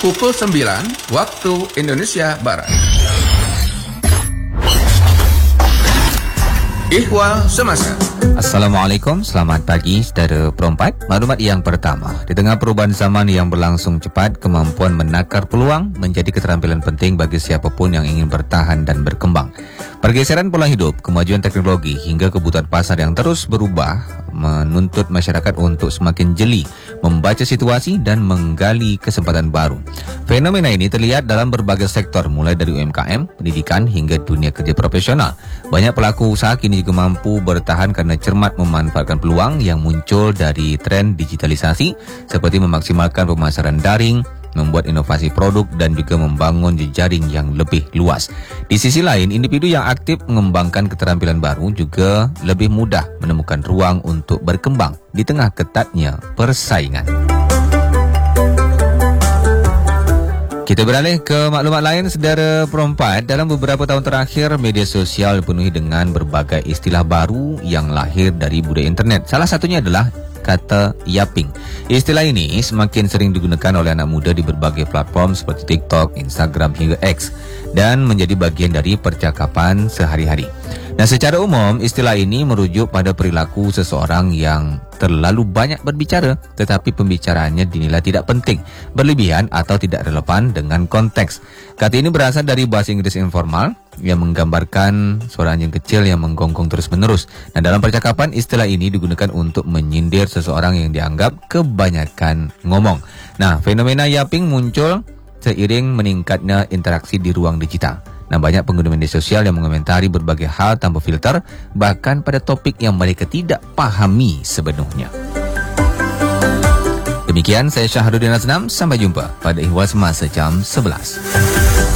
pukul 9 waktu Indonesia Barat. Ihwal Semasa. Assalamualaikum, selamat pagi saudara perempat. Maklumat yang pertama, di tengah perubahan zaman yang berlangsung cepat, kemampuan menakar peluang menjadi keterampilan penting bagi siapapun yang ingin bertahan dan berkembang. Pergeseran pola hidup, kemajuan teknologi hingga kebutuhan pasar yang terus berubah menuntut masyarakat untuk semakin jeli membaca situasi dan menggali kesempatan baru. Fenomena ini terlihat dalam berbagai sektor, mulai dari UMKM, pendidikan hingga dunia kerja profesional. Banyak pelaku usaha kini juga mampu bertahan karena cermat memanfaatkan peluang yang muncul dari tren digitalisasi, seperti memaksimalkan pemasaran daring, membuat inovasi produk dan juga membangun jejaring yang lebih luas. Di sisi lain, individu yang aktif mengembangkan keterampilan baru juga lebih mudah menemukan ruang untuk berkembang di tengah ketatnya persaingan. Kita beralih ke maklumat lain, saudara perempat. Dalam beberapa tahun terakhir, media sosial dipenuhi dengan berbagai istilah baru yang lahir dari budaya internet. Salah satunya adalah kata yaping. Istilah ini semakin sering digunakan oleh anak muda di berbagai platform seperti TikTok, Instagram hingga X dan menjadi bagian dari percakapan sehari-hari. Nah, secara umum istilah ini merujuk pada perilaku seseorang yang terlalu banyak berbicara tetapi pembicaraannya dinilai tidak penting, berlebihan atau tidak relevan dengan konteks. Kata ini berasal dari bahasa Inggris informal yang menggambarkan suara anjing kecil yang menggonggong terus-menerus. Nah, dalam percakapan istilah ini digunakan untuk menyindir seseorang yang dianggap kebanyakan ngomong. Nah, fenomena yaping muncul seiring meningkatnya interaksi di ruang digital. Nah, banyak pengguna media sosial yang mengomentari berbagai hal tanpa filter, bahkan pada topik yang mereka tidak pahami sepenuhnya. Demikian, saya Syahrudin Aznam. Sampai jumpa pada Ihwal Semasa jam 11.